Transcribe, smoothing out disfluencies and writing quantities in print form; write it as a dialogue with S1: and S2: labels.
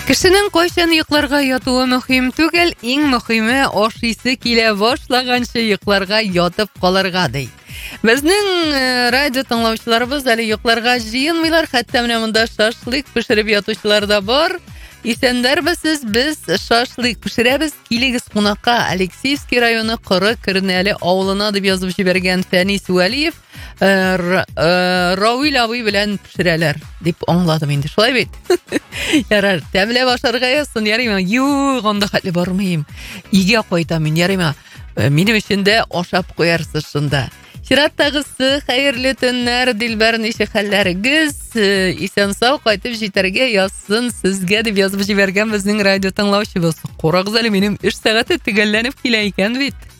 S1: Кешенең кайчан йокларга ятуы мөһим түгел, иң мөһиме ашыйсы килә башлаганчы йокларга ятып калырга ди. Безнең радио тыңлаучыларыбыз әле йокларга җыенмыйлар, хәтта менә монда шашлык пешереп ятучылар да бар. Исәннәрбез, без шашлык пешерәбез, килегез кунакка. Алексеевский районы Коры Кернәле авылына дип язып җибәргән Фәнис Вәлиев Равил абый белән пешерәләр дип аңладым инде. Шулай бит? Ярар, тәмләп ашарга язсын, ярыймы? Юк, анда хәтле бармыйм. Игә кайтам мин, ярыймы? Минем өчен дә ашап куярсыз шунда. Чираттагысы хәерле төннәр, Дилбәр, ничек хәлләрегез? Исән сау кайтып җитәргә язсын сезгә дип язып җибәргән безнең радио тыңлаучыбыз. Карагыз әле, минем эш сәгате төгәлләнеп килә икән бит.